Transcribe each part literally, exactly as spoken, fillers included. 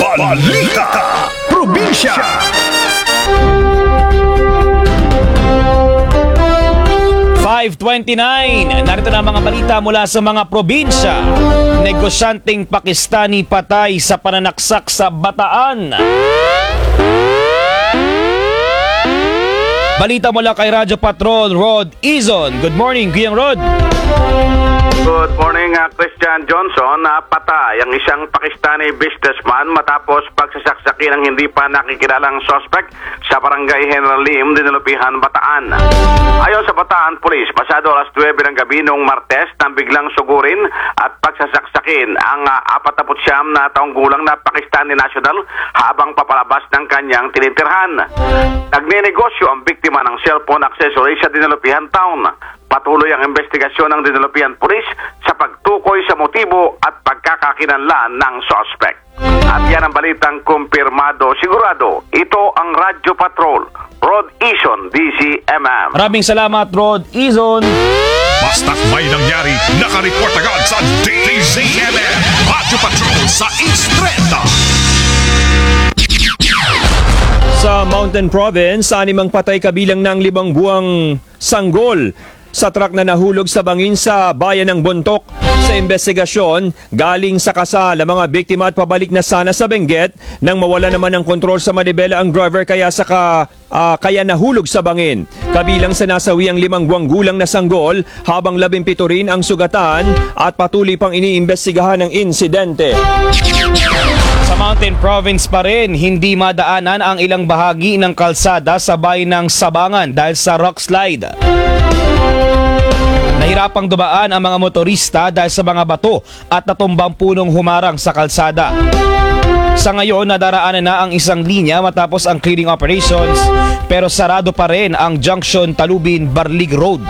Balita Probinsya. five twenty-nine. Narito na ang mga balita mula sa mga probinsya. Negosyanteng Pakistani patay sa pananaksak sa Bataan. Balita mula kay Radyo Patrol, Rod Izon. Good morning, Guyang Rod. Good morning, uh, Christian Johnson. Uh, patay ang isang Pakistani businessman matapos pagsasaksakin ng hindi pa nakikilalang suspect sa barangay General Lim, Dinulipihan, Bataan. Ayon sa Bataan Police, pasado alas nuwebe ng gabi noong Martes nang biglang sugurin at pagsasaksakin ang uh, apat na putsyam na taong gulang na Pakistani national habang papalabas ng kanyang tinitirhan. Nagnenegosyo ang biktima ng cellphone accessory sa Dinulipihan Town. Patuloy ang investigasyon ng Dinulipihan Police sa pagtukoy sa motibo at pagkakakinanlan ng suspect. At yan ang balitang kumpirmado, sigurado. Ito ang Radyo Patrol, Rod Izon, D C M M. Maraming salamat, Rod Izon. Basta't may nangyari, nakareport agad sa D C M M. Radyo Patrol sa Instreta. Sa Mountain Province, animang patay kabilang ng limang buwang sanggol sa truck na nahulog sa bangin sa bayan ng Bontok. Sa investigasyon, galing sa kasal ang mga biktima at pabalik na sana sa Benguet nang mawala naman ng kontrol sa manibela ang driver kaya saka uh, kaya nahulog sa bangin. Kabilang sa nasawi ang limang buwang gulang na sanggol habang labimpito rin ang sugatan at patuloy pang iniimbestigahan ng insidente. Sa Mountain Province pa rin, hindi madaanan ang ilang bahagi ng kalsada sa bayan ng Sabangan dahil sa rock slide. Nahirapang dumaan ang mga motorista dahil sa mga bato at natumbang punong humarang sa kalsada. Sa ngayon, nadaraanan na ang isang linya matapos ang clearing operations pero sarado pa rin ang Junction Talubin-Barlig Road.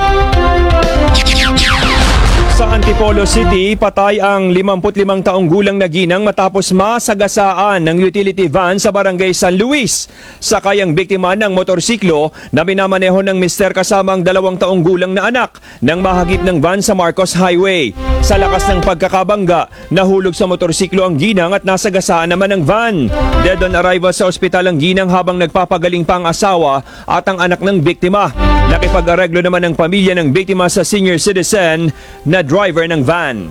Sa Antipolo City, patay ang limampu't limang taong gulang na ginang matapos masagasaan ng utility van sa barangay San Luis. Sakay ang biktima ng motorsiklo na minamaneho ng mister kasama ang dalawang taong gulang na anak nang mahagip ng van sa Marcos Highway. Sa lakas ng pagkakabangga, nahulog sa motorsiklo ang ginang at nasagasaan naman ang van. Dead on arrival sa ospital ang ginang habang nagpapagaling pa ang asawa at ang anak ng biktima. Nakipag-areglo naman ng pamilya ng biktima sa senior citizen na driver ng van.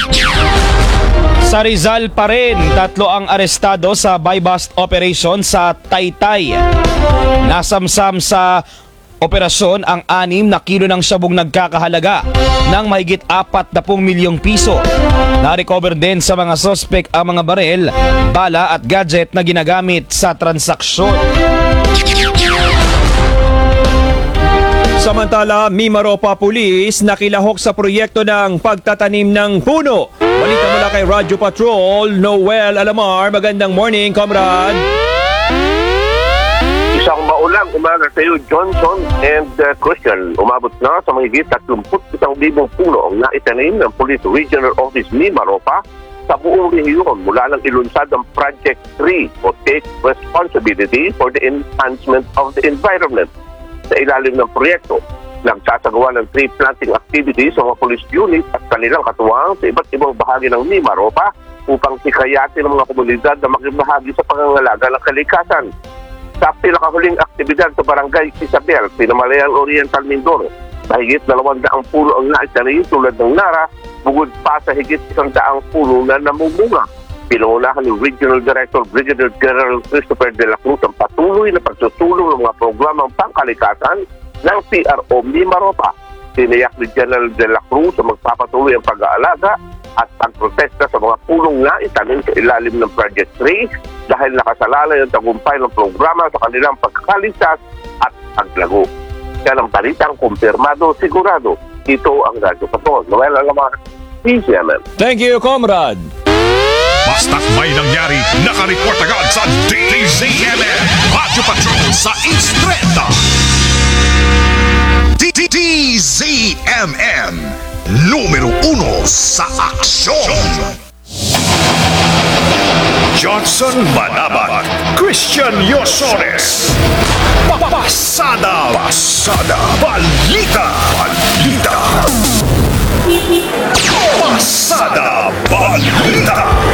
Sa Rizal pa rin, tatlo ang arestado sa buy-bust operation sa Taytay. Nasamsam sa operasyon ang anim na kilo ng sabong nagkakahalaga ng mahigit apat na pung milyong piso. Na-recover din sa mga sospek ang mga barel, bala at gadget na ginagamit sa transaksyon. Samantala, Mimaropa Police nakilahok sa proyekto ng pagtatanim ng puno. Balita mula kay Radyo Patrol, Noel Alamar. Magandang morning, comrade. Isang maulang umaga sa iyo, Johnson and uh, Christian. Umabot na sa mahigit tatlumpu't isang libong puno ang naitanim ng Police Regional Office Mimaropa sa buong rehiyon mula nang ilunsad ang Project three o Take Responsibility for the Enhancement of the Environment. Sa ilalim ng proyekto, nagsasagawa ng tree planting activities sa mga police unit at kanilang katuwang sa iba't ibang bahagi ng Mimaropa upang hikayatin ng mga komunidad na makibahagi sa pangangalaga ng kalikasan. Sa pinakahuling aktibidad sa Barangay Isabel, Pinamalayan Oriental, Mindoro, mahigit dalawang daang puno ang naitanim tulad ng Nara, bugod pa sa higit isang daang puno na namumunga. Pinuunahan ng Regional Director Brigadier General Christopher De La Cruz ang patuloy na pagsusulong ng mga programang pangkalikasan ng P R O Mimaropa. Tiniyak ni General De La Cruz ang magpapatuloy ang pag-aalaga at pagprotekta sa mga pulong na itanim sa ilalim ng Project three dahil nakasalalay ang tagumpay ng programa sa kanilang pagkakaligtas at paglago. Yan ang balitang kumpirmado, sigurado. Ito ang Radyo Patrol. Noel Alamar, D C M M. Thank you, comrade. Basta't may nangyari, nakareport agad sa D C M M. Radyo Patrol sa Instreta. D Z M M, numero uno sa aksyon. Johnson Manabat, Christian Yosores. Pasada, pasada, balita, balita. Pasada Balita.